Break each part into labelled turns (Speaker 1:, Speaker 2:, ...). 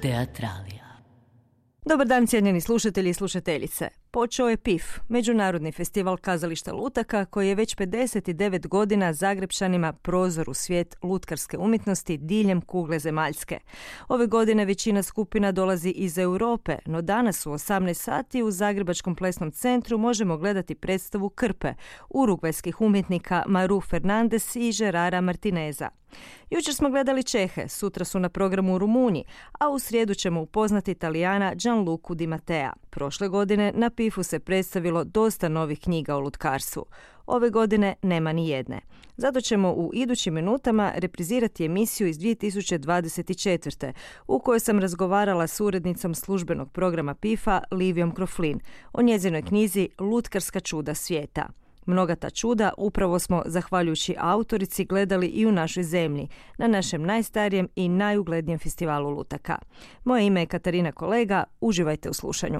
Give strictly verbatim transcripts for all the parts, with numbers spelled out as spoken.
Speaker 1: Teatralija.
Speaker 2: Dobar dan, cijenjeni slušatelji i slušateljice. Počeo je P I F, Međunarodni festival kazališta lutaka, koji je već pedeset devet godina Zagrepčanima prozor u svijet lutkarske umjetnosti diljem kugle zemaljske. Ove godine većina skupina dolazi iz Europe, no danas u osamnaest sati u Zagrebačkom plesnom centru možemo gledati predstavu Krpe, urugvajskih umjetnika Maru Fernandez i Gerara Martineza. Jučer smo gledali Čehe, sutra su na programu Rumunji, a u srijedu ćemo upoznati Italijana Gianluku Di Mattea. Prošle godine na P I F-u se predstavilo dosta novih knjiga o lutkarstvu. Ove godine nema ni jedne. Zato ćemo u idućim minutama reprizirati emisiju iz dvije tisuće dvadeset četvrte. u kojoj sam razgovarala s urednicom službenog programa P I F-a Livijom Kroflin o njezinoj knjizi Lutkarska čuda svijeta. Mnoga ta čuda upravo smo, zahvaljujući autorici, gledali i u našoj zemlji, na našem najstarijem i najuglednijem festivalu lutaka. Moje ime je Katarina Kolega, uživajte u slušanju.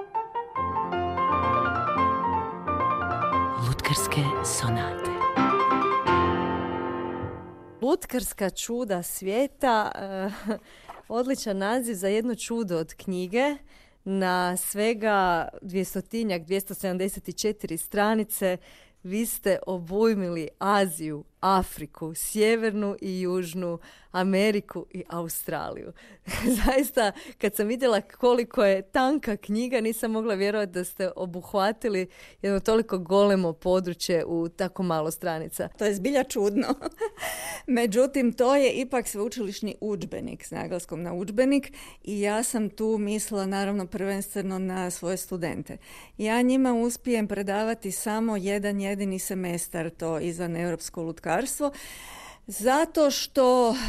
Speaker 1: Lutkarske sonate.
Speaker 2: Lutkarska čuda svijeta, uh, odličan naziv za jedno čudo od knjige. Na svega dvjestotinjak, dvjesto sedamdeset četiri stranice vi ste obujmili Aziju, Afriku, Sjevernu i Južnu Ameriku i Australiju. Zaista, kad sam vidjela koliko je tanka knjiga, nisam mogla vjerovati da ste obuhvatili jedno toliko golemo područje u tako malo stranica.
Speaker 3: To je zbilja čudno. Međutim, to je ipak sveučilišni udžbenik s naglaskom na udžbenik i ja sam tu mislila naravno prvenstveno na svoje studente. Ja njima uspijem predavati samo jedan jedini semestar, to izvan europsko lutkarstvo, zato što uh,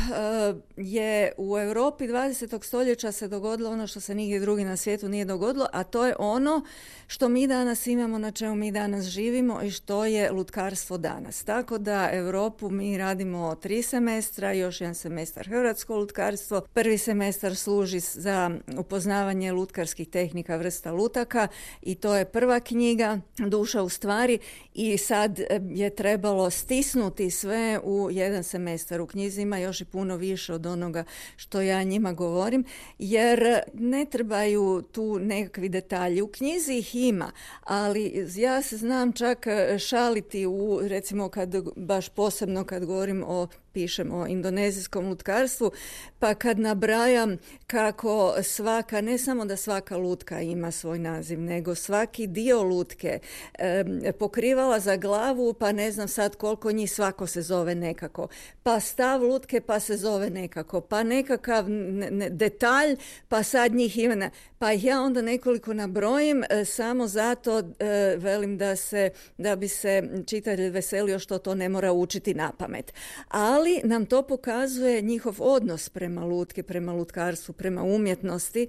Speaker 3: je u Europi dvadesetog stoljeća se dogodilo ono što se nigdje drugi na svijetu nije dogodilo, a to je ono što mi danas imamo, na čemu mi danas živimo i što je lutkarstvo danas. Tako da Europu mi radimo tri semestra, još jedan semestar hrvatsko lutkarstvo. Prvi semestar služi za upoznavanje lutkarskih tehnika vrsta lutaka i to je prva knjiga, Duša u stvari, i sad je trebalo stisnuti sve u jedan semestar. U knjizi ima još i puno više od onoga što ja njima govorim, jer ne trebaju tu nekakvi detalji. U knjizi ih ima, ali ja se znam čak šaliti u, recimo kad baš posebno kad govorim o pišem o indonezijskom lutkarstvu, pa kad nabrajam kako svaka, ne samo da svaka lutka ima svoj naziv, nego svaki dio lutke e, pokrivala za glavu, pa ne znam sad koliko njih svako se zove nekako, pa stav lutke pa se zove nekako, pa nekakav ne, ne, detalj, pa sad njih ima, pa ja onda nekoliko nabrojim e, samo zato e, velim da se, da bi se čitatelj veselio što to ne mora učiti na pamet. Ali Ali nam to pokazuje njihov odnos prema lutki, prema lutkarstvu, prema umjetnosti,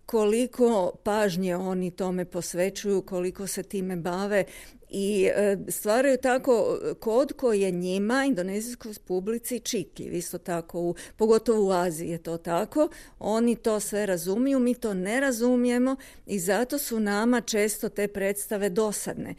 Speaker 3: koliko pažnje oni tome posvećuju, koliko se time bave i e, stvaraju tako kod koji je njima, indonezijskoj publici, čitljiv. Isto tako, u, pogotovo u Aziji je to tako. Oni to sve razumiju, mi to ne razumijemo i zato su nama često te predstave dosadne.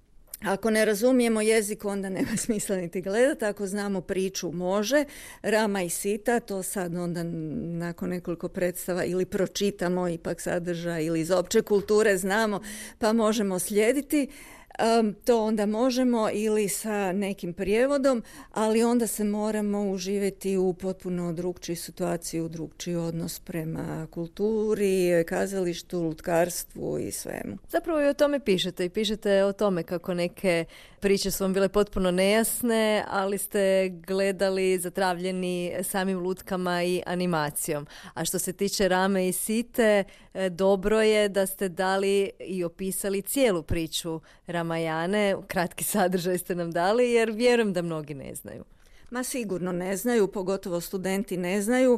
Speaker 3: Ako ne razumijemo jezik, onda nema smisla niti gledati. Ako znamo priču, može. Rama i Sita, to sad onda nakon nekoliko predstava ili pročitamo ipak sadržaj ili iz opće kulture znamo, pa možemo slijediti. Um, to onda možemo ili sa nekim prijevodom, ali onda se moramo uživjeti u potpuno drugčiju situaciju, drugčiji odnos prema kulturi, kazalištu, lutkarstvu i svemu.
Speaker 2: Zapravo i o tome pišete i pišete o tome kako neke priče su vam bile potpuno nejasne, ali ste gledali zatravljeni samim lutkama i animacijom. A što se tiče Rame i Site, dobro je da ste dali i opisali cijelu priču Ramajane, kratki sadržaj ste nam dali, jer vjerujem da mnogi ne znaju.
Speaker 3: Ma sigurno ne znaju, pogotovo studenti ne znaju,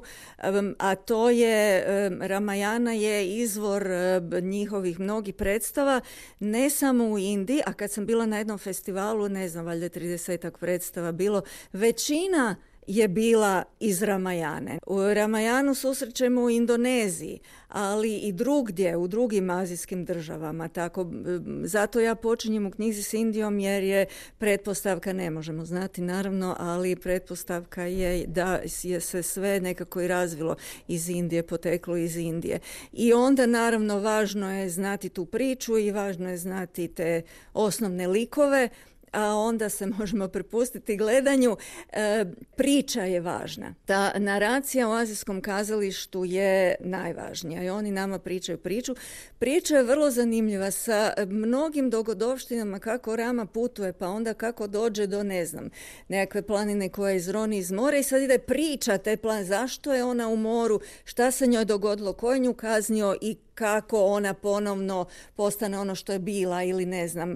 Speaker 3: a to je, Ramajana je izvor njihovih mnogih predstava, ne samo u Indiji, a kad sam bila na jednom festivalu, ne znam, valjda tridesetak predstava bilo, većina je bila iz Ramajane. U Ramajanu susrećemo u Indoneziji, ali i drugdje, u drugim azijskim državama. Tako, zato ja počinjem u knjizi s Indijom jer je pretpostavka, ne možemo znati naravno, ali pretpostavka je da je se sve nekako i razvilo iz Indije, poteklo iz Indije. I onda naravno važno je znati tu priču i važno je znati te osnovne likove, a onda se možemo prepustiti gledanju. E, priča je važna. Ta naracija u azijskom kazalištu je najvažnija i oni nama pričaju priču. Priča je vrlo zanimljiva sa mnogim dogodovštinama kako Rama putuje, pa onda kako dođe do, ne znam, nekakve planine koja izroni iz mora i sad ide priča te planine. Zašto je ona u moru, šta se njoj dogodilo, ko je nju kaznio i kako ona ponovno postane ono što je bila ili ne znam,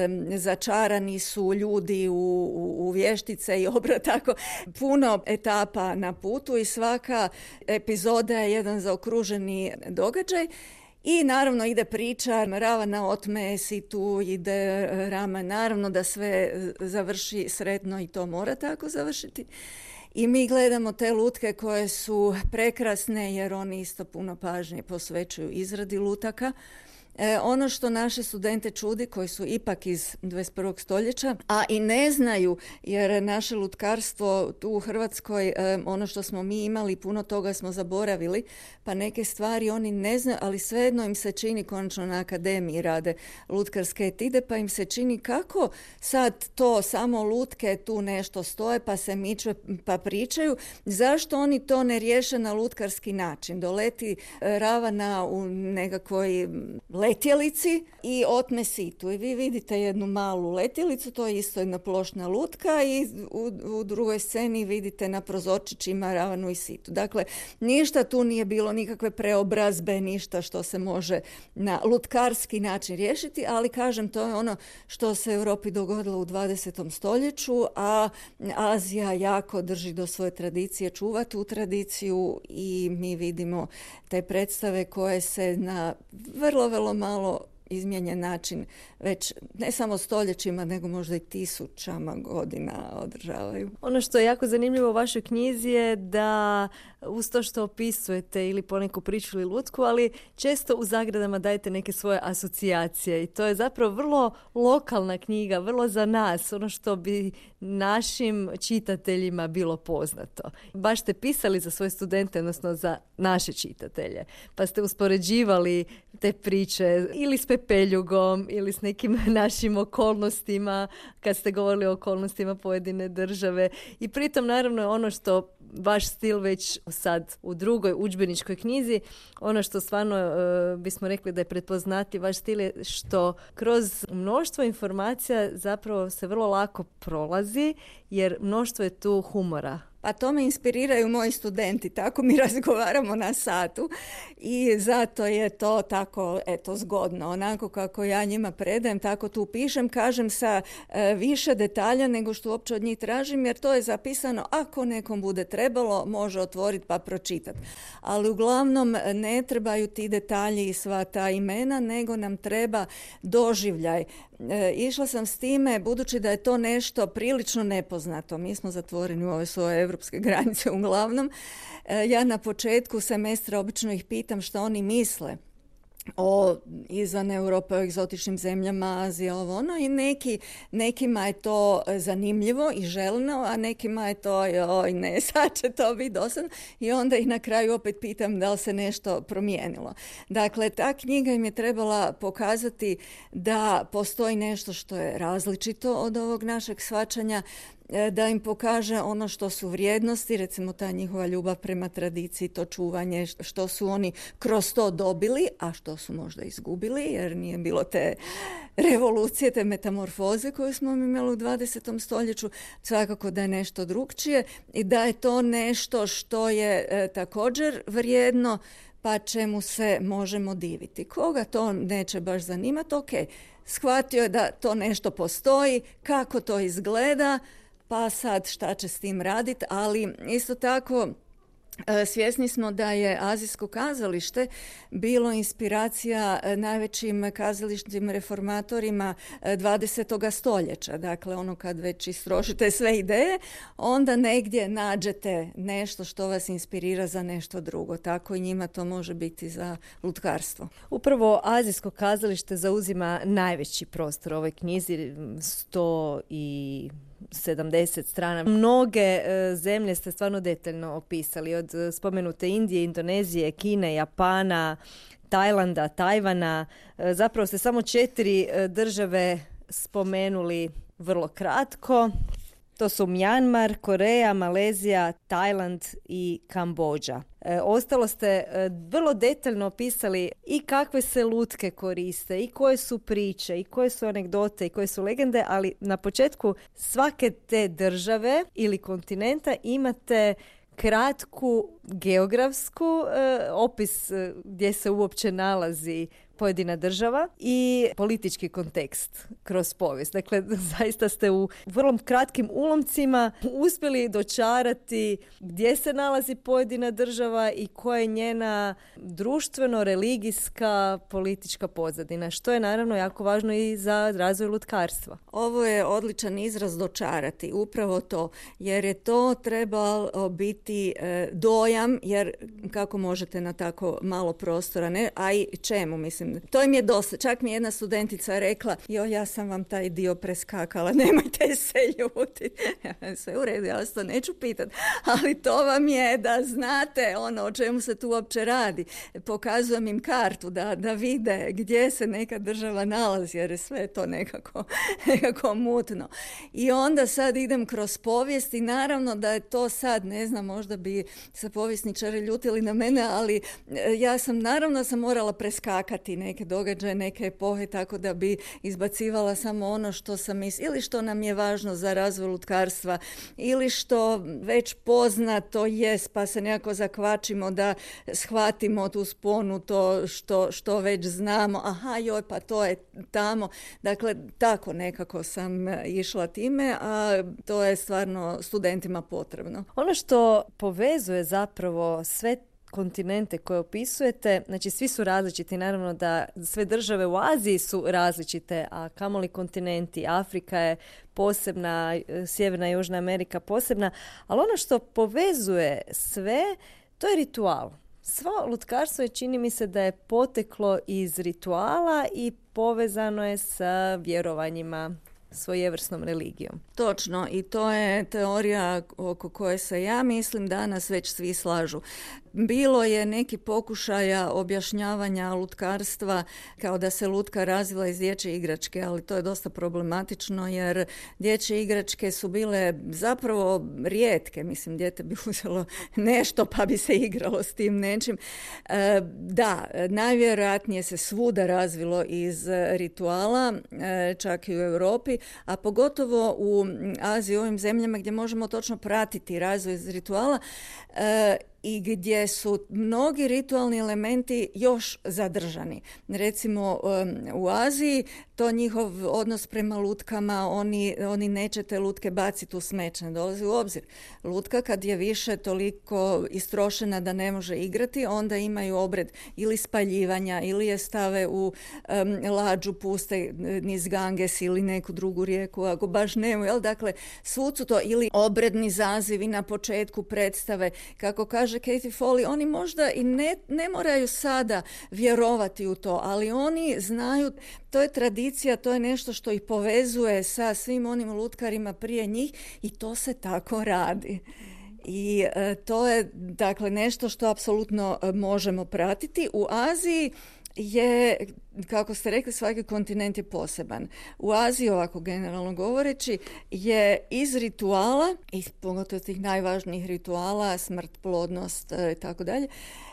Speaker 3: začarani su ljudi u, u, u vještice i obrat, tako puno etapa na putu i svaka epizoda je jedan zaokruženi događaj. I naravno ide priča, Ravana otme Situ, ide Rama, naravno da sve završi sretno i to mora tako završiti. I mi gledamo te lutke koje su prekrasne jer oni isto puno pažnje posvećuju izradi lutaka. E, ono što naše studente čudi, koji su ipak iz dvadeset prvog stoljeća, a i ne znaju, jer naše lutkarstvo tu u Hrvatskoj, e, ono što smo mi imali, puno toga smo zaboravili, pa neke stvari oni ne znaju, ali svejedno im se čini, konačno na akademiji rade lutkarske etide, pa im se čini kako sad to samo lutke tu nešto stoje, pa se miču, pa pričaju. Zašto oni to ne riješe na lutkarski način? Doleti e, Ravana u nekakvoj letjelici i otme Situ. I vi vidite jednu malu letjelicu, to je isto jedna plošna lutka i u, u drugoj sceni vidite na prozorčićima Ravanu i Situ. Dakle, ništa tu nije bilo, nikakve preobrazbe, ništa što se može na lutkarski način riješiti, ali kažem, to je ono što se u Europi dogodilo u dvadesetom stoljeću, a Azija jako drži do svoje tradicije, čuva tu tradiciju i mi vidimo te predstave koje se na vrlo, vrlo malo izmijenjen način već ne samo stoljećima, nego možda i tisućama godina održavaju.
Speaker 2: Ono što je jako zanimljivo u vašoj knjizi je da uz to što opisujete ili poneku priču ili lutku, ali često u zagradama dajete neke svoje asocijacije i to je zapravo vrlo lokalna knjiga, vrlo za nas, ono što bi našim čitateljima bilo poznato. Baš ste pisali za svoje studente, odnosno za naše čitatelje, pa ste uspoređivali te priče ili s Pepeljugom ili s nekim našim okolnostima, kad ste govorili o okolnostima pojedine države. I pritom naravno ono što vaš stil već sad u drugoj udžbeničkoj knjizi, ono što stvarno e, bismo rekli da je prepoznati vaš stil je što kroz mnoštvo informacija zapravo se vrlo lako prolazi jer mnoštvo je tu humora.
Speaker 3: Pa to me inspiriraju moji studenti, tako mi razgovaramo na satu i zato je to tako, eto, zgodno. Onako kako ja njima predajem, tako tu pišem, kažem sa e, više detalja nego što uopće od njih tražim, jer to je zapisano, ako nekom bude trebalo, može otvoriti pa pročitati. Ali uglavnom ne trebaju ti detalji i sva ta imena, nego nam treba doživljaj. E, išla sam s time, budući da je to nešto prilično nepoznato. Mi smo zatvoreni u ove svoje evropske granice uglavnom. E, ja na početku semestra obično ih pitam što oni misle o izvan Europe, o egzotičnim zemljama, Azije, ovo ono, i neki, nekima je to zanimljivo i željno, a nekima je to, joj ne, sad će to biti dosadno, i onda ih na kraju opet pitam da li se nešto promijenilo. Dakle, ta knjiga im je trebala pokazati da postoji nešto što je različito od ovog našeg shvaćanja, da im pokaže ono što su vrijednosti, recimo ta njihova ljubav prema tradiciji, to čuvanje, što su oni kroz to dobili, a što su možda izgubili, jer nije bilo te revolucije, te metamorfoze koju smo imali u dvadesetom stoljeću, svakako da je nešto drugčije i da je to nešto što je e, također vrijedno, pa čemu se možemo diviti. Koga to neće baš zanimati, ok, shvatio je da to nešto postoji, kako to izgleda, pa sad šta će s tim raditi, ali isto tako Svjesni smo da je azijsko kazalište bilo inspiracija najvećim kazališnim reformatorima dvadesetog stoljeća. Dakle, ono kad već istrošite sve ideje, onda negdje nađete nešto što vas inspirira za nešto drugo. Tako i njima to može biti za lutkarstvo.
Speaker 2: Upravo azijsko kazalište zauzima najveći prostor u ovoj knjizi, sto i sedamdeset strana. Mnoge e, zemlje ste stvarno detaljno opisali, od spomenute Indije, Indonezije, Kine, Japana, Tajlanda, Tajvana. E, zapravo ste samo četiri e, države spomenuli vrlo kratko. To su Mjanmar, Koreja, Malezija, Tajland i Kambodža. E, ostalo ste e, vrlo detaljno opisali i kakve se lutke koriste, i koje su priče, i koje su anegdote, i koje su legende, ali na početku svake te države ili kontinenta imate kratku geografsku e, opis e, gdje se uopće nalazi pojedina država i politički kontekst kroz povijest. Dakle, zaista ste u vrlo kratkim ulomcima uspjeli dočarati gdje se nalazi pojedina država i koja je njena društveno-religijska politička pozadina, što je naravno jako važno i za razvoj lutkarstva.
Speaker 3: Ovo je odličan izraz dočarati, upravo to, jer je to trebalo biti e, dojam, jer kako možete na tako malo prostora, ne? A i čemu, mislim, to im je dosta. Čak mi jedna studentica rekla, jo, ja sam vam taj dio preskakala, nemojte se ljutiti. Sve u redu, ja vas to neću pitati, ali to vam je da znate ono o čemu se tu uopće radi. Pokazujem im kartu da, da vide gdje se neka država nalazi, jer je sve to nekako, nekako mutno. I onda sad idem kroz povijest i naravno da je to sad, ne znam, možda bi se povjesničari ljutili na mene, ali ja sam, naravno sam morala preskakati neke događaje, neke epohe, tako da bi izbacivala samo ono što sam mis... ili što nam je važno za razvoj lutkarstva, ili što već poznato jest, pa se nekako zakvačimo da shvatimo tu sponu, to što, što već znamo. Aha, joj, pa to je tamo. Dakle, tako nekako sam išla time, a to je stvarno studentima potrebno.
Speaker 2: Ono što povezuje zapravo sve kontinente koje opisujete, znači svi su različiti, naravno da sve države u Aziji su različite, a kamoli kontinenti, Afrika je posebna, Sjeverna i Južna Amerika posebna, ali ono što povezuje sve, to je ritual. Svo lutkarstvo je, čini mi se, da je poteklo iz rituala i povezano je sa vjerovanjima, svojevrsnom religijom.
Speaker 3: Točno, i to je teorija oko koje se, ja mislim, danas već svi slažu. Bilo je neki pokušaja objašnjavanja lutkarstva kao da se lutka razvila iz dječje igračke, ali to je dosta problematično jer dječje igračke su bile zapravo rijetke. Mislim, dijete bi uzelo nešto pa bi se igralo s tim nečim. E, da, najvjerojatnije se svuda razvilo iz rituala, e, čak i u Europi, a pogotovo u Aziji, u ovim zemljama gdje možemo točno pratiti razvoj iz rituala, e, i gdje su mnogi ritualni elementi još zadržani. Recimo u Aziji to njihov odnos prema lutkama, oni, oni neće te lutke baciti u smeće, ne dolazi u obzir. Lutka kad je više toliko istrošena da ne može igrati, onda imaju obred ili spaljivanja ili je stave u um, lađu, puste niz Ganges ili neku drugu rijeku, ako baš nemaju. Jel? Dakle, svud su to ili obredni zazivi na početku predstave, kako kaže Katie Foley, oni možda i ne, ne moraju sada vjerovati u to, ali oni znaju, to je tradicija, to je nešto što ih povezuje sa svim onim lutkarima prije njih i to se tako radi. I e, to je dakle nešto što apsolutno e, možemo pratiti. U Aziji je, kako ste rekli, svaki kontinent je poseban. U Aziji, ovako generalno govoreći, je iz rituala, iz pogotovo tih najvažnijih rituala, smrt, plodnost i tako dalje,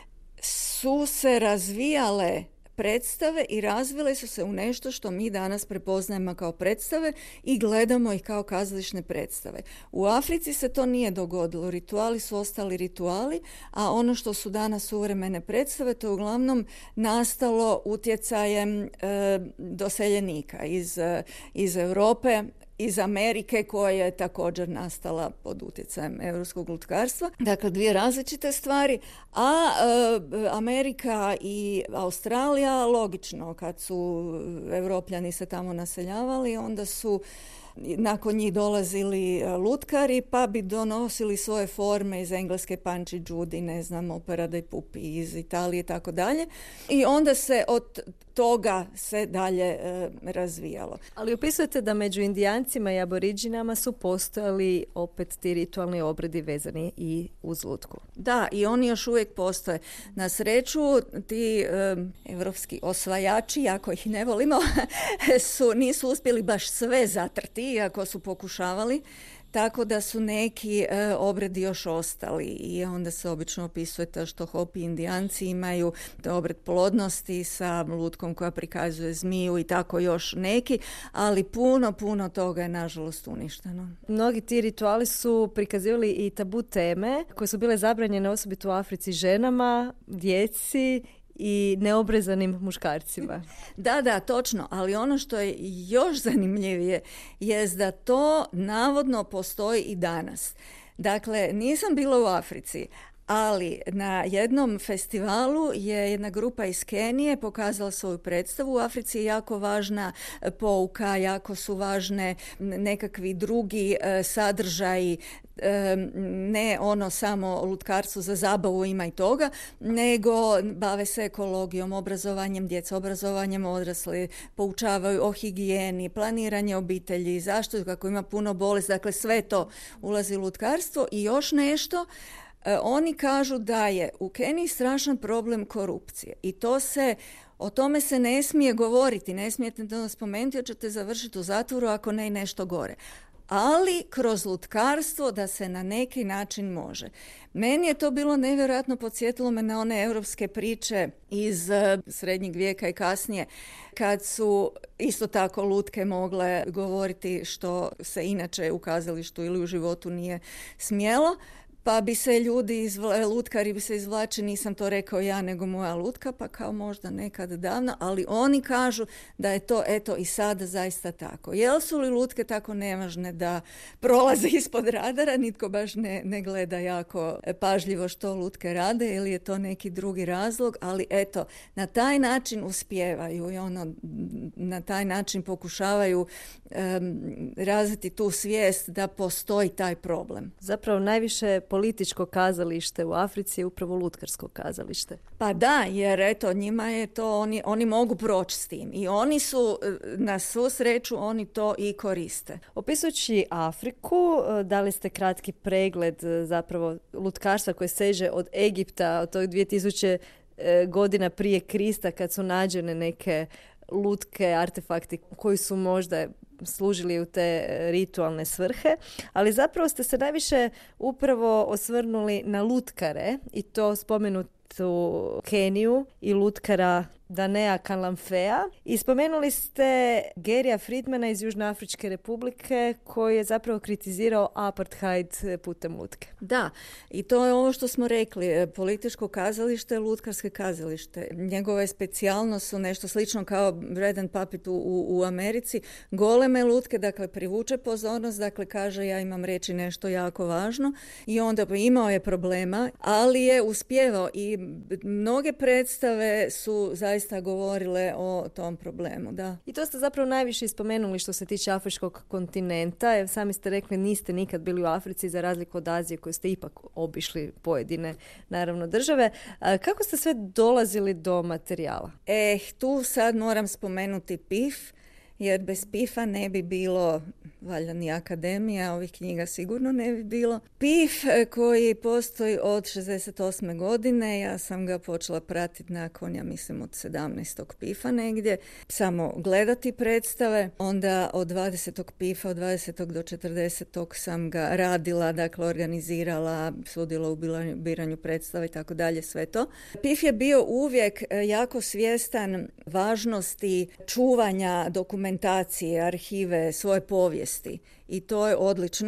Speaker 3: su se razvijale predstave i razvile su se u nešto što mi danas prepoznajemo kao predstave i gledamo ih kao kazališne predstave. U Africi se to nije dogodilo. Rituali su ostali rituali, a ono što su danas suvremene predstave, to je uglavnom nastalo utjecajem e, doseljenika iz, iz Europe iz Amerike koja je također nastala pod utjecajem europskog lutkarstva. Dakle, dvije različite stvari, a e, Amerika i Australija, logično, kad su Evropljani se tamo naseljavali, onda su nakon njih dolazili lutkari, pa bi donosili svoje forme iz Engleske, Panči, Đudi, ne znam, Opera dei Pupi iz Italije i tako dalje. I onda se od toga se dalje e, razvijalo.
Speaker 2: Ali opisujete da među Indijancima i aboriđinama su postojali opet ti ritualni obredi vezani i uz lutku.
Speaker 3: Da, i oni još uvijek postoje. Na sreću, ti e, evropski osvajači, ako ih ne volimo, su, nisu uspjeli baš sve zatrti, iako su pokušavali, tako da su neki e, obredi još ostali i onda se obično opisuje to što Hopi Indijanci imaju, to obred plodnosti sa lutkom koja prikazuje zmiju i tako još neki, ali puno, puno toga je nažalost uništeno.
Speaker 2: Mnogi ti rituali su prikazivali i tabu teme koje su bile zabranjene osobito u Africi ženama, djeci i neobrezanim muškarcima.
Speaker 3: Da, da, točno, ali ono što je još zanimljivije je da to navodno postoji i danas. Dakle, nisam bila u Africi, ali na jednom festivalu je jedna grupa iz Kenije pokazala svoju predstavu. U Africi je jako važna pouka, jako su važne nekakvi drugi e, sadržaji, e, ne ono samo lutkarstvo za zabavu, ima i toga, nego bave se ekologijom, obrazovanjem djeca, obrazovanjem odrasli, poučavaju o higijeni, planiranje obitelji, zašto, kako ima puno bolesti, dakle sve to ulazi u lutkarstvo. I još nešto, oni kažu da je u Keniji strašan problem korupcije i to se, o tome se ne smije govoriti, ne smijete to spomenuti jer ćete završiti u zatvoru ako ne i nešto gore. Ali kroz lutkarstvo da se na neki način može. Meni je to bilo nevjerojatno, podsjetilo me na one europske priče iz srednjeg vijeka i kasnije, kad su isto tako lutke mogle govoriti što se inače u kazalištu ili u životu nije smjelo. Pa bi se ljudi, izvla, lutkari bi se izvlači, nisam to rekao ja, nego moja lutka, pa kao možda nekad davno, ali oni kažu da je to, eto, i sada zaista tako. Jel su li lutke tako nevažne da prolaze ispod radara, nitko baš ne, ne gleda jako pažljivo što lutke rade, ili je to neki drugi razlog, ali eto, na taj način uspijevaju i ono, na taj način pokušavaju um, razviti tu svijest da postoji taj problem.
Speaker 2: Zapravo najviše političko kazalište u Africi je upravo lutkarsko kazalište.
Speaker 3: Pa da, jer eto, njima je to, oni, oni mogu proći s tim i oni su, na svu sreću, oni to i koriste.
Speaker 2: Opisujući Afriku, dali ste kratki pregled zapravo lutkarstva koje seže od Egipta, od tog dvije tisuće godina prije Krista, kad su nađene neke lutke, artefakti koji su možda služili u te ritualne svrhe, ali zapravo ste se najviše upravo osvrnuli na lutkare i to spomenutu Keniju i lutkara Danea Kalamfea i spomenuli ste Gerija Friedmana iz Južnoafričke republike koji je zapravo kritizirao apartheid putem lutke.
Speaker 3: Da, i to je ovo što smo rekli, političko kazalište, lutkarske kazalište. Njegove specijalnost su nešto slično kao Bread and Puppet u, u Americi. Goleme lutke, dakle privuče pozornost, dakle kaže ja imam reći nešto jako važno i onda imao je problema, ali je uspjevao i mnoge predstave su zaista govorile o tom problemu, da.
Speaker 2: I to ste zapravo najviše spomenuli što se tiče afričkog kontinenta. Evo, sami ste rekli niste nikad bili u Africi za razliku od Azije koje ste ipak obišli pojedine, naravno, države. A kako ste sve dolazili do materijala?
Speaker 3: Eh, tu sad moram spomenuti P I F, jer bez P I F-a ne bi bilo, valjda ni akademija, ovih knjiga sigurno ne bi bilo. P I F koji postoji od šezdeset osme godine, ja sam ga počela pratiti nakon, ja mislim, od sedamnaestog P I F-a negdje, samo gledati predstave. Onda od dvadesetog P I F-a, od dvadesetog do četrdesetog sam ga radila, dakle organizirala, sudila u biranju predstava i tako dalje, sve to. P I F je bio uvijek jako svjestan važnosti čuvanja dokumentacije, arhive, svoje povijesti i to je odlično.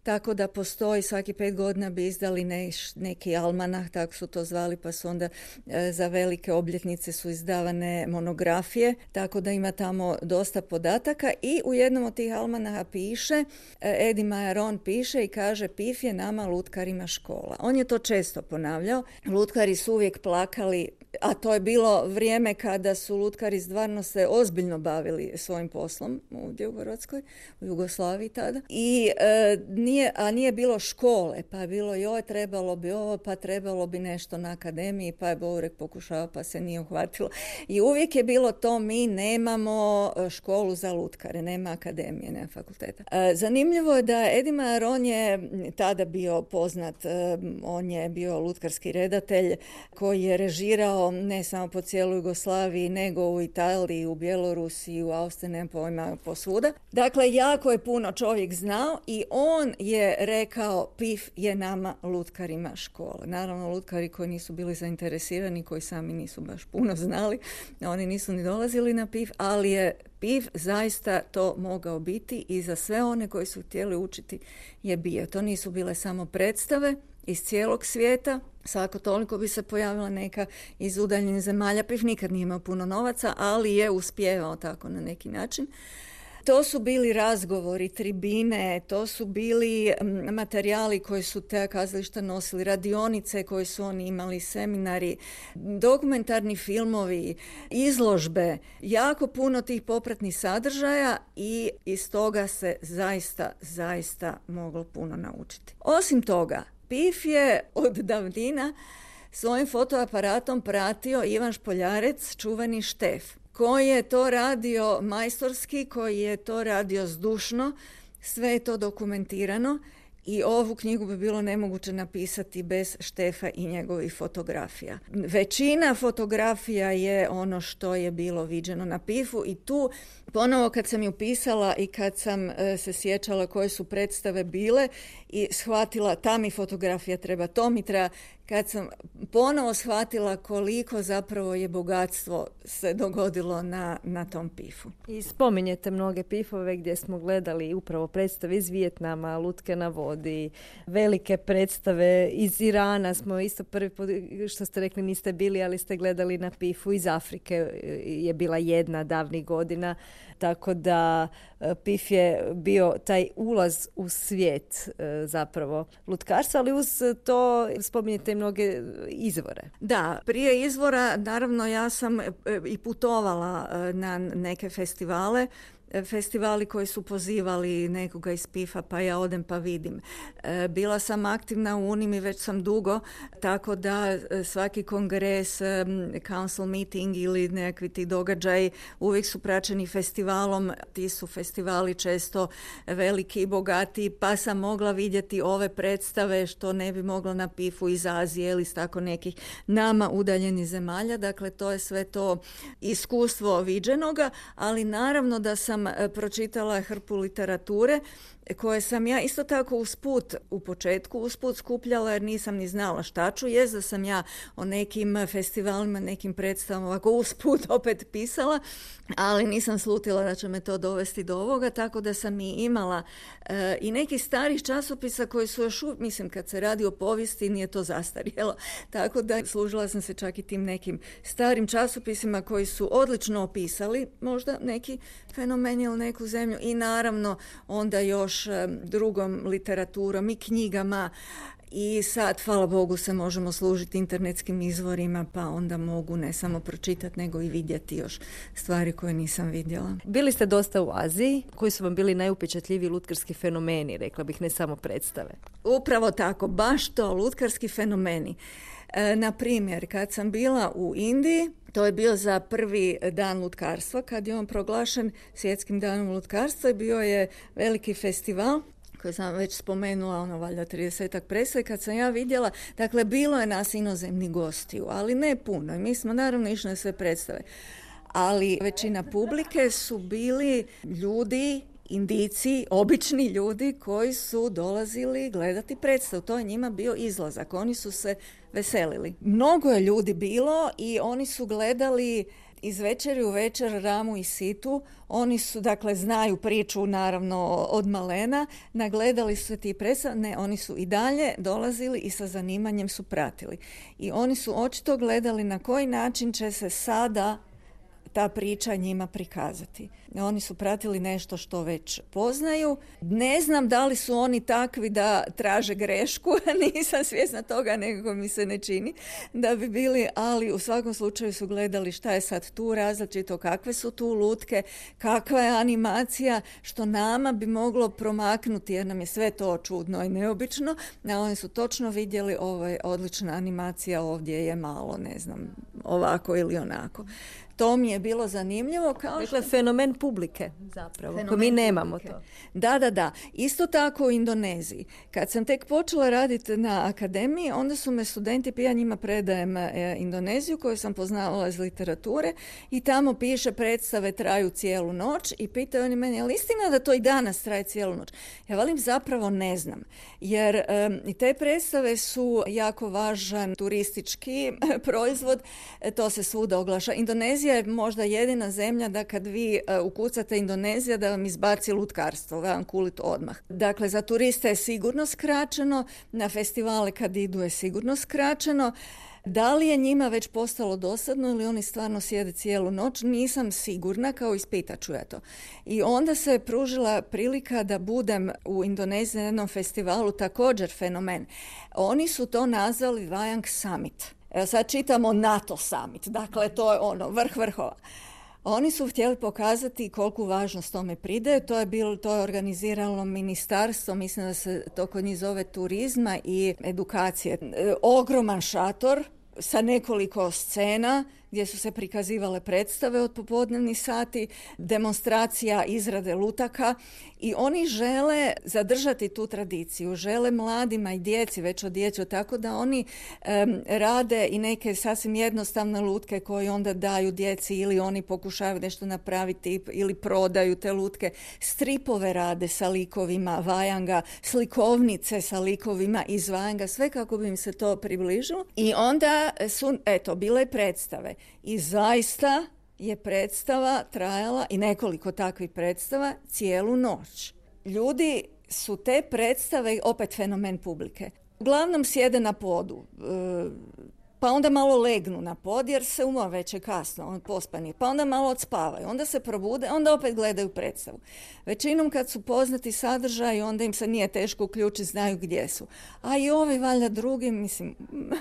Speaker 3: tako da postoji, svaki pet godina bi izdali neš, neki almanah, tako su to zvali, pa su onda e, za velike obljetnice su izdavane monografije, tako da ima tamo dosta podataka i u jednom od tih almanaha piše, e, Eddie Meyer on piše i kaže PIF je nama lutkarima škola. On je to često ponavljao, lutkari su uvijek plakali, a to je bilo vrijeme kada su lutkari stvarno se ozbiljno bavili svojim poslom ovdje u Hrvatskoj, u Jugoslaviji tada. I, e, nije, a nije bilo škole, pa je bilo joj trebalo bi ovo, pa trebalo bi nešto na akademiji, pa je Bourek pokušao, pa se nije uhvatilo. I uvijek je bilo to, mi nemamo školu za lutkare, nema akademije, nema fakulteta. E, zanimljivo je da Eddie Meyer, on je tada bio poznat, e, on je bio lutkarski redatelj koji je režirao ne samo po cijeloj Jugoslaviji, nego u Italiji, u Bjelorusiji, u Austriji, nema pojma, posvuda. Dakle, jako je puno čovjek znao i on je rekao PIF je nama lutkarima škola. Naravno, lutkari koji nisu bili zainteresirani, koji sami nisu baš puno znali, oni nisu ni dolazili na PIF, ali je PIF zaista to mogao biti i za sve one koji su htjeli učiti je bio. To nisu bile samo predstave iz cijelog svijeta, svako toliko bi se pojavila neka iz udaljenih zemalja. PIF nikad nije imao puno novaca, ali je uspijevao tako na neki način. To su bili razgovori, tribine, to su bili materijali koji su te kazališta nosili, radionice koje su oni imali, seminari, dokumentarni filmovi, izložbe, jako puno tih popratnih sadržaja i iz toga se zaista, zaista moglo puno naučiti. Osim toga, PIF je od davnina svojim fotoaparatom pratio Ivan Špoljarec, čuveni Štef, koji je to radio majstorski, koji je to radio zdušno, sve je to dokumentirano i ovu knjigu bi bilo nemoguće napisati bez Štefa i njegovih fotografija. Većina fotografija je ono što je bilo viđeno na PIF-u i tu ponovo kad sam ju pisala i kad sam e, se sjećala koje su predstave bile i shvatila ta mi fotografija treba, to mi treba, kad sam ponovo shvatila koliko zapravo je bogatstvo se dogodilo na, na tom PIF-u.
Speaker 2: I spominjete mnoge PIF-ove gdje smo gledali upravo predstave iz Vijetnama, Lutke na vodi, velike predstave iz Irana smo isto prvi put, što ste rekli niste bili, ali ste gledali na PIF-u, iz Afrike je bila jedna davnih godina, tako da PIF je bio taj ulaz u svijet zapravo lutkarstva, ali uz to spominjete i mnoge izvore.
Speaker 3: Da, prije izvora naravno ja sam i putovala na neke festivale, festivali koji su pozivali nekoga iz PIF-a, pa ja odem pa vidim. Bila sam aktivna u Unimi, već sam dugo, tako da svaki kongres, council meeting ili nekakvi ti događaji uvijek su praćeni festivalom. Ti su festivali često veliki i bogati, pa sam mogla vidjeti ove predstave što ne bi mogla na PIF-u iz Azije ili iz tako nekih nama udaljenih zemalja. Dakle, to je sve to iskustvo viđenoga, ali naravno da sam pročitala hrpu literature koje sam ja isto tako usput u početku usput skupljala jer nisam ni znala šta ću. Jest da sam ja o nekim festivalima, nekim predstavama ovako usput opet pisala, ali nisam slutila da će me to dovesti do ovoga, tako da sam i imala e, i nekih starih časopisa koji su još, mislim kad se radi o povijesti nije to zastarjelo, tako da služila sam se čak i tim nekim starim časopisima koji su odlično opisali možda neki fenomen ili neku zemlju i naravno onda još drugom literaturom i knjigama i sad, hvala Bogu, se možemo služiti internetskim izvorima pa onda mogu ne samo pročitati nego i vidjeti još stvari koje nisam vidjela.
Speaker 2: Bili ste dosta u Aziji. Koji su vam bili najupečatljiviji lutkarski fenomeni, rekla bih, ne samo predstave?
Speaker 3: Upravo tako, baš to, lutkarski fenomeni. E, na primjer, kad sam bila u Indiji, to je bio za prvi dan lutkarstva, kad je on proglašen svjetskim danom lutkarstva i bio je veliki festival koji sam već spomenula, ono valjda tridesetak predstave, kad sam ja vidjela, dakle bilo je nas inozemnih gostiju, ali ne puno i mi smo naravno išli na sve predstave, ali većina publike su bili ljudi, Indijci, obični ljudi koji su dolazili gledati predstavu. To je njima bio izlazak. Oni su se veselili. Mnogo je ljudi bilo i oni su gledali iz večeri u večer, ramu i situ. Oni su, dakle, znaju priču, naravno, od malena. Nagledali su se ti predstava. Ne, oni su i dalje dolazili i sa zanimanjem su pratili. I oni su očito gledali na koji način će se sada ta priča njima prikazati. Oni su pratili nešto što već poznaju. Ne znam da li su oni takvi da traže grešku, nisam svjesna toga, nekako mi se ne čini da bi bili, ali u svakom slučaju su gledali šta je sad tu različito, kakve su tu lutke, kakva je animacija, što nama bi moglo promaknuti jer nam je sve to čudno i neobično, a oni su točno vidjeli ovo je odlična animacija, ovdje je malo, ne znam, ovako ili onako. To mi je bilo zanimljivo. Kao
Speaker 2: dakle, što... fenomen publike zapravo, ko mi nemamo publike. To.
Speaker 3: Da, da, da. Isto tako u Indoneziji. Kad sam tek počela raditi na akademiji, onda su me studenti, ja njima predajem e, Indoneziju koju sam poznavala iz literature i tamo piše predstave traju cijelu noć i pitaju oni meni, je li istina da to i danas traje cijelu noć? Ja velim, zapravo ne znam. Jer e, te predstave su jako važan turistički proizvod, e, to se svuda oglaša. Indonezija je možda jedina zemlja da kad vi uh, ukucate Indonezija da vam izbaci lutkarstvo, da vam kulit odmah. Dakle, za turiste je sigurno skraćeno, na festivale kad idu je sigurno skraćeno. Da li je njima već postalo dosadno ili oni stvarno sjede cijelu noć, nisam sigurna, kao ispitat ću ja to. I onda se pružila prilika da budem u Indoneziji na jednom festivalu, također fenomen. Oni su to nazvali Wayang Summit. Evo sad čitamo NATO summit, dakle to je ono, vrh vrhova. Oni su htjeli pokazati koliku važnost tome pridaje, to je bilo, to je organiziralo ministarstvo, mislim da se to kod njih zove turizma i edukacije. E, ogroman šator sa nekoliko scena gdje su se prikazivale predstave od popodnevnih sati, demonstracija izrade lutaka i oni žele zadržati tu tradiciju, žele mladima i djeci, već od djece, tako da oni um, rade i neke sasvim jednostavne lutke koje onda daju djeci ili oni pokušavaju nešto napraviti ili prodaju te lutke. Stripove rade sa likovima Wayanga, slikovnice sa likovima iz Wayanga, sve kako bi im se to približilo. I onda su, eto, bile predstave. I zaista je predstava trajala, i nekoliko takvih predstava, cijelu noć. Ljudi su te predstave, opet fenomen publike, uglavnom sjede na podu, pa onda malo legnu na pod jer se umore, već je kasno, pospani, pa onda malo odspavaju, onda se probude, onda opet gledaju predstavu. Većinom kad su poznati sadržaj, onda im se nije teško uključiti, znaju gdje su. A i ovi valjda drugi, mislim,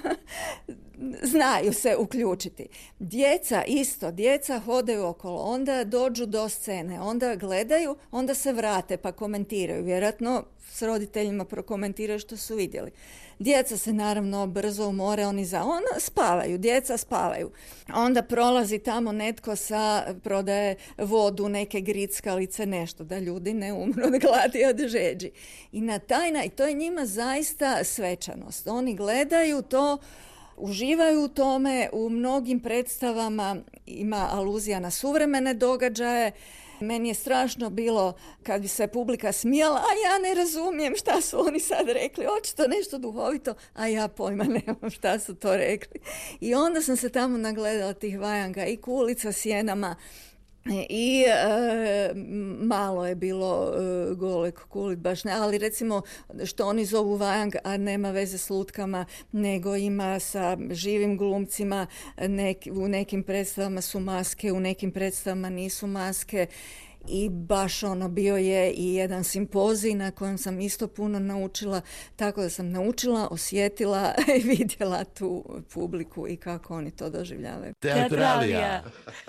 Speaker 3: znaju se uključiti. Djeca isto, djeca hodaju okolo, onda dođu do scene, onda gledaju, onda se vrate pa komentiraju. Vjerojatno s roditeljima prokomentiraju što su vidjeli. Djeca se naravno brzo umore, oni za on spavaju, djeca spavaju. Onda prolazi tamo netko sa, prodaje vodu, neke grickalice, nešto, da ljudi ne umru od gladi, od žeđi. I na taj način, to je njima zaista svečanost. Oni gledaju to, uživaju u tome, u mnogim predstavama ima aluzija na suvremene događaje. Meni je strašno bilo kad bi se publika smijala, a ja ne razumijem šta su oni sad rekli, očito nešto duhovito, a ja pojma nemam šta su to rekli. I onda sam se tamo nagledala tih Wayanga i kulica sjenama, i e, malo je bilo e, golek kulit baš ne, ali recimo što oni zovu Wayang, a nema veze s lutkama, nego ima sa živim glumcima, nek, u nekim predstavama su maske, u nekim predstavama nisu maske. I baš ono, bio je i jedan simpozij na kojem sam isto puno naučila, tako da sam naučila, osjetila i vidjela tu publiku i kako oni to doživljavaju.
Speaker 4: Teatralija.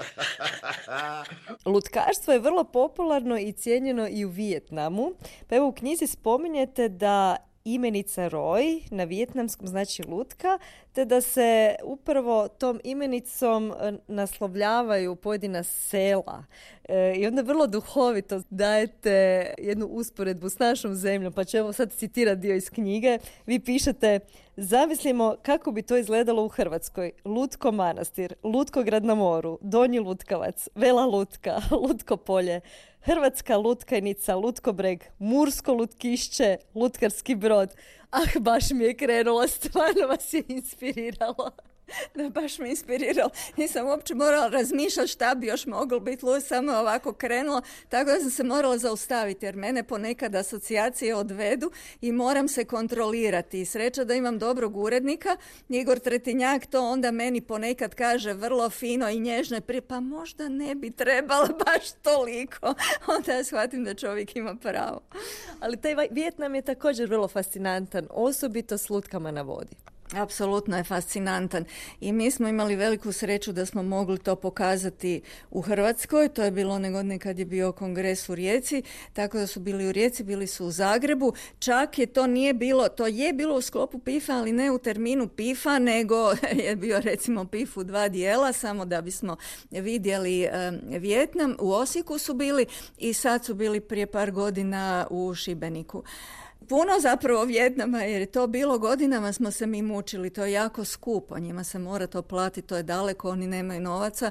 Speaker 2: Lutkarstvo je vrlo popularno i cijenjeno i u Vijetnamu. Pa evo u knjizi spominjete da imenica Roj na vijetnamskom znači lutka, te da se upravo tom imenicom naslovljavaju pojedina sela. E, I onda vrlo duhovito dajete jednu usporedbu s našom zemljom, pa ću evo sad citirati dio iz knjige. Vi pišete: zamislimo kako bi to izgledalo u Hrvatskoj. Lutko Manastir, Lutkograd na moru, Donji Lutkavac, Vela Lutka, Lutko polje, Hrvatska lutkajnica, Lutkobreg, Mursko lutkišće, Lutkarski brod. Ah, baš mi je krenulo, stvarno vas je inspiriralo.
Speaker 3: Da, baš me inspiriralo. Nisam uopće morala razmišljati šta bi još moglo biti, Lu samo ovako krenulo, tako da sam se morala zaustaviti, jer mene ponekad asocijacije odvedu i moram se kontrolirati. I sreća da imam dobrog urednika, Igor Tretinjak to onda meni ponekad kaže vrlo fino i nježno, pa možda ne bi trebala baš toliko. Onda ja shvatim da čovjek ima pravo.
Speaker 2: Ali taj Vijetnam je također vrlo fascinantan, osobito s lutkama na vodi.
Speaker 3: Apsolutno je fascinantan i mi smo imali veliku sreću da smo mogli to pokazati u Hrvatskoj. To je bilo one godine kad je bio kongres u Rijeci, tako da su bili u Rijeci, bili su u Zagrebu. Čak je to nije bilo, to je bilo u sklopu pifa, ali ne u terminu pifa, nego je bio recimo pif u dva dijela, samo da bismo vidjeli um, Vijetnam. U Osijeku su bili i sad su bili prije par godina u Šibeniku. Puno zapravo Vijetnama, jer je to bilo godinama smo se mi mučili, to je jako skupo, njima se mora to platiti, to je daleko, oni nemaju novaca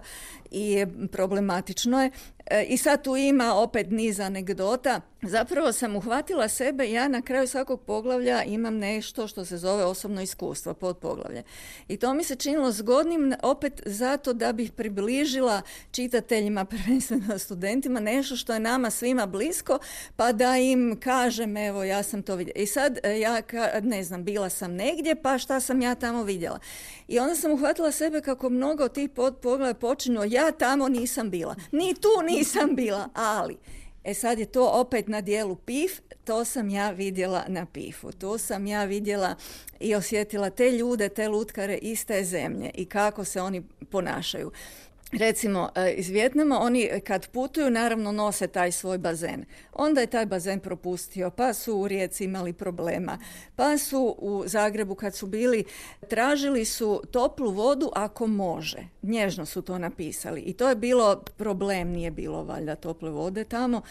Speaker 3: i problematično je. E, I sad tu ima opet niz anegdota. Zapravo sam uhvatila sebe, ja na kraju svakog poglavlja imam nešto što se zove osobno iskustvo, pod poglavlje. I to mi se činilo zgodnim opet zato da bih približila čitateljima, prvenstveno studentima, nešto što je nama svima blisko, pa da im kažem, evo, ja sam to vidjela. I sad, ja ne znam, bila sam negdje, pa šta sam ja tamo vidjela. I onda sam uhvatila sebe kako mnogo tih podpogleda počinju, ja tamo nisam bila. Ni tu nisam bila, ali... E sad je to opet na dijelu pif, to sam ja vidjela na pifu. Tu sam ja vidjela i osjetila te ljude, te lutkare iz te zemlje i kako se oni ponašaju. Recimo, iz Vijetnama oni kad putuju naravno nose taj svoj bazen. Onda je taj bazen propustio, pa su u Rijeci imali problema, pa su u Zagrebu kad su bili, tražili su toplu vodu ako može. Nježno su to napisali i to je bilo problem, nije bilo valjda tople vode tamo.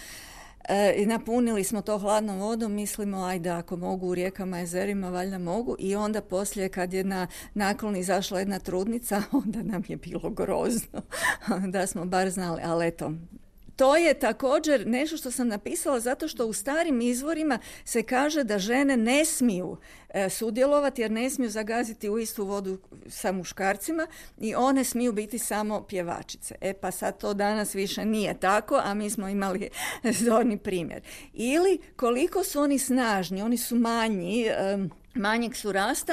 Speaker 3: I napunili smo to hladnom vodom, mislimo ajde ako mogu u rijekama, jezerima, valjda mogu, i onda poslije kad je na naklon izašla jedna trudnica, onda nam je bilo grozno da smo bar znali, ali eto. To je također nešto što sam napisala zato što u starim izvorima se kaže da žene ne smiju e, sudjelovati jer ne smiju zagaziti u istu vodu sa muškarcima i one smiju biti samo pjevačice. E pa sad to danas više nije tako, a mi smo imali zorni primjer. Ili koliko su oni snažni, oni su manji, e, manjeg su rasta.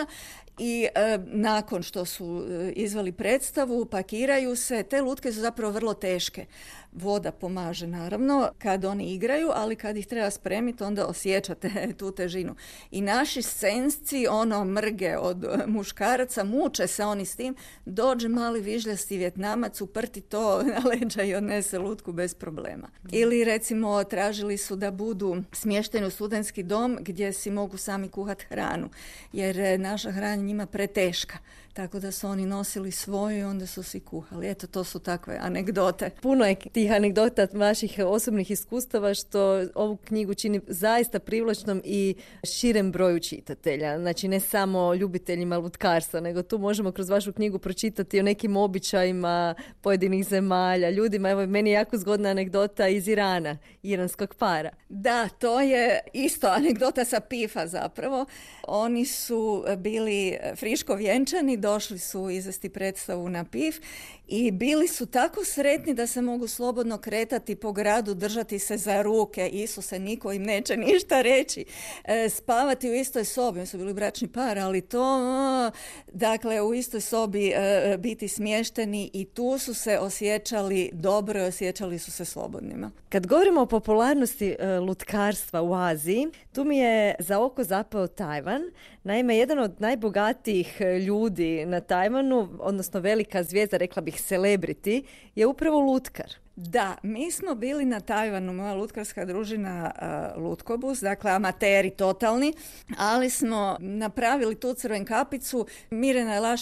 Speaker 3: I e, nakon što su e, izveli predstavu, pakiraju se, te lutke su zapravo vrlo teške. Voda pomaže naravno kad oni igraju, ali kad ih treba spremiti onda osjećate tu težinu. I naši scensci ono mrge od muškaraca, muče se oni s tim, dođe mali vižljasti Vjetnamac, uprti to na leđa i odnese lutku bez problema. Ili recimo tražili su da budu smješteni u studentski dom gdje si mogu sami kuhati hranu, jer naša hrana njima preteška. Tako da su oni nosili svoju i onda su si kuhali. Eto, to su takve anegdote.
Speaker 2: Puno je tih anegdota vaših osobnih iskustava što ovu knjigu čini zaista privlačnom i širem broju čitatelja. Znači ne samo ljubiteljima lutkarstva, nego tu možemo kroz vašu knjigu pročitati o nekim običajima pojedinih zemalja, ljudima. Evo, meni je jako zgodna anegdota iz Irana, iranskog para.
Speaker 3: Da, to je isto anegdota sa pifa zapravo. Oni su bili friško vjenčani, došli su izvesti predstavu na pif i bili su tako sretni da se mogu slobodno kretati po gradu, držati se za ruke. Isuse, niko im neće ništa reći. E, spavati u istoj sobi, oni su bili bračni par, ali to, dakle, u istoj sobi e, biti smješteni i tu su se osjećali dobro i osjećali su se slobodnima.
Speaker 2: Kad govorimo o popularnosti e, lutkarstva u Aziji, tu mi je za oko zapao Tajvan. Naime, jedan od najbogatijih ljudi na Tajvanu, odnosno velika zvijezda, rekla bih celebrity, je upravo lutkar.
Speaker 3: Da, mi smo bili na Tajvanu, moja lutkarska družina uh, Lutkobus, dakle amateri totalni, ali smo napravili tu Crvenkapicu. Mirjana Jelaš